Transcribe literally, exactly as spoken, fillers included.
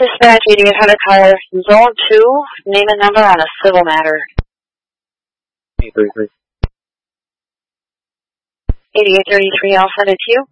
Dispatch eighty-eight hundred caller, Zone two, name and number on a civil matter. eight thirty-three. eighty-eight thirty-three, I'll send it to you.